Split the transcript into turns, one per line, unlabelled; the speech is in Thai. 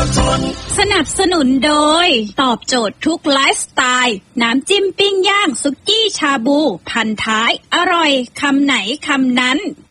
สนับสนุนโดยตอบโจทย์ทุกไลฟ์สไตล์น้ำจิ้มปิ้งย่างสุกี้ชาบูพันท้ายอร่อยคำไหนคำนั้น